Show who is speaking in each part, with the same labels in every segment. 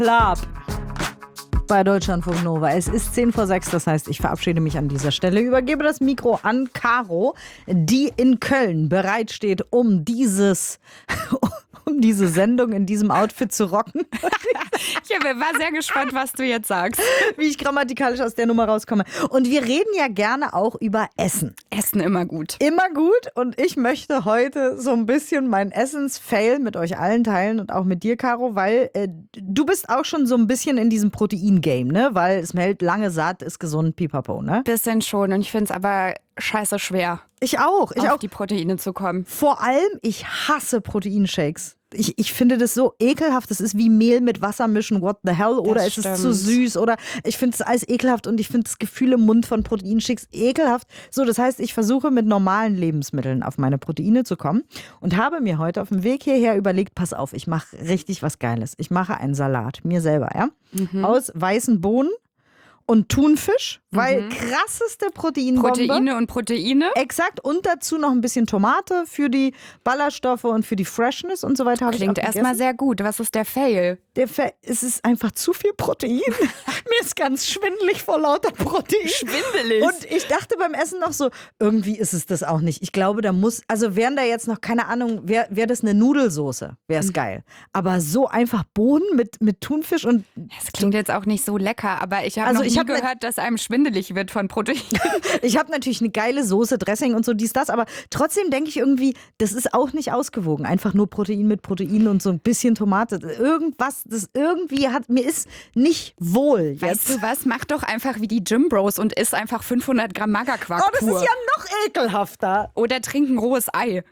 Speaker 1: Club bei Deutschlandfunk Nova. Es ist 5:10, das heißt, ich verabschiede mich an dieser Stelle, übergebe das Mikro an Caro, die in Köln bereitsteht, um diese Sendung in diesem Outfit zu rocken.
Speaker 2: Ich war sehr gespannt, was du jetzt sagst.
Speaker 1: Wie ich grammatikalisch aus der Nummer rauskomme. Und wir reden ja gerne auch über Essen.
Speaker 2: Essen immer gut.
Speaker 1: Immer gut. Und ich möchte heute so ein bisschen mein Essens-Fail mit euch allen teilen und auch mit dir, Caro, weil du bist auch schon so ein bisschen in diesem Protein-Game, ne? Weil es hält lange satt, ist gesund, pipapo, ne?
Speaker 2: Bisschen schon. Und ich finde es aber scheiße schwer,
Speaker 1: Ich auch.
Speaker 2: auf die Proteine zu kommen.
Speaker 1: Vor allem, ich hasse Proteinshakes. Ich finde das so ekelhaft. Das ist wie Mehl mit Wasser mischen, what the hell? Oder es ist zu süß. Oder ich finde es alles ekelhaft und ich finde das Gefühl im Mund von Proteinshakes ekelhaft. So, das heißt, ich versuche mit normalen Lebensmitteln auf meine Proteine zu kommen und habe mir heute auf dem Weg hierher überlegt, pass auf, ich mache richtig was Geiles. Ich mache einen Salat, mir selber, ja? Aus weißen Bohnen und Thunfisch, weil krasseste Proteinbombe.
Speaker 2: Proteine und Proteine.
Speaker 1: Exakt, und dazu noch ein bisschen Tomate für die Ballaststoffe und für die Freshness und so weiter.
Speaker 2: Klingt erstmal sehr gut. Was ist der Fail?
Speaker 1: Es ist einfach zu viel Protein. Mir ist ganz schwindelig vor lauter Protein.
Speaker 2: Schwindelig?
Speaker 1: Und ich dachte beim Essen noch so, irgendwie ist es das auch nicht. Ich glaube, wären da jetzt noch, keine Ahnung, wäre das eine Nudelsoße, wäre es geil. Aber so einfach Bohnen mit Thunfisch und...
Speaker 2: Das klingt jetzt auch nicht so lecker, aber ich habe gehört, dass einem schwindelig wird von Proteinen.
Speaker 1: Ich habe natürlich eine geile Soße, Dressing und so dies, das, aber trotzdem denke ich irgendwie, das ist auch nicht ausgewogen. Einfach nur Protein mit Protein und so ein bisschen Tomate. Irgendwas, das irgendwie mir ist nicht wohl jetzt.
Speaker 2: Weißt du was? Mach doch einfach wie die Gym Bros und isst einfach 500 Gramm Magerquark
Speaker 1: Oh, das
Speaker 2: pur.
Speaker 1: ist ja noch ekelhafter.
Speaker 2: Oder trink ein rohes Ei.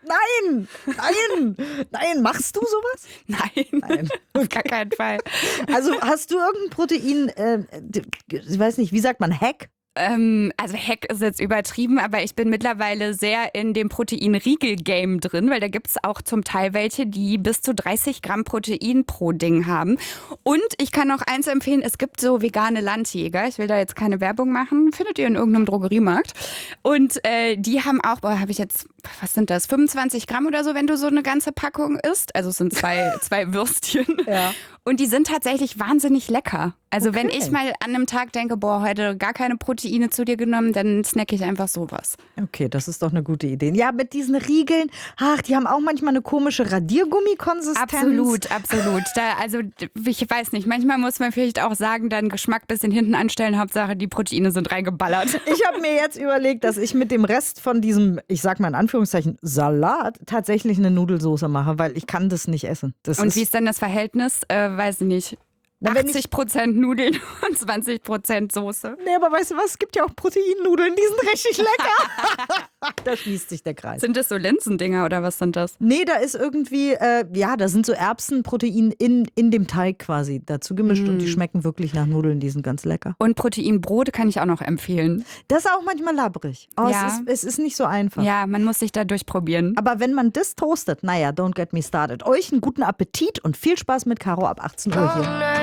Speaker 1: Nein, machst du sowas?
Speaker 2: Nein. Auf gar keinen Fall.
Speaker 1: Also hast du irgendein Protein, ich weiß nicht, wie sagt man, Hack?
Speaker 2: Also Hack ist jetzt übertrieben, aber ich bin mittlerweile sehr in dem Protein-Riegel-Game drin, weil da gibt es auch zum Teil welche, die bis zu 30 Gramm Protein pro Ding haben. Und ich kann noch eins empfehlen, es gibt so vegane Landjäger, ich will da jetzt keine Werbung machen, findet ihr in irgendeinem Drogeriemarkt. Und die haben auch, was sind das, 25 Gramm oder so, wenn du so eine ganze Packung isst. Also es sind zwei Würstchen.
Speaker 1: Ja.
Speaker 2: Und die sind tatsächlich wahnsinnig lecker. Also wenn ich mal an einem Tag denke, heute gar keine Proteine zu dir genommen, dann snacke ich einfach sowas.
Speaker 1: Okay, das ist doch eine gute Idee. Ja, mit diesen Riegeln, die haben auch manchmal eine komische Radiergummi-Konsistenz.
Speaker 2: Absolut. Ich weiß nicht, manchmal muss man vielleicht auch sagen, dann Geschmack ein bisschen hinten anstellen, Hauptsache die Proteine sind reingeballert.
Speaker 1: Ich habe mir jetzt überlegt, dass ich mit dem Rest von diesem, ich sag mal in Anführungszeichen, Salat tatsächlich eine Nudelsoße mache, weil ich kann das nicht essen.
Speaker 2: Und wie ist dann das Verhältnis? Weiß ich nicht. 80% Nudeln und 20% Soße.
Speaker 1: Nee, aber weißt du was? Es gibt ja auch Proteinnudeln, die sind richtig lecker. Da schließt sich der Kreis.
Speaker 2: Sind das so Linsendinger oder was sind das?
Speaker 1: Nee, da ist irgendwie, da sind so Erbsenprotein in dem Teig quasi dazu gemischt und die schmecken wirklich nach Nudeln, die sind ganz lecker.
Speaker 2: Und Proteinbrot kann ich auch noch empfehlen.
Speaker 1: Das ist auch manchmal labbrig. Oh,
Speaker 2: Ja.
Speaker 1: Es ist nicht so einfach.
Speaker 2: Ja, man muss sich da durchprobieren.
Speaker 1: Aber wenn man das toastet, naja, don't get me started. Euch einen guten Appetit und viel Spaß mit Caro ab 18 Uhr hier.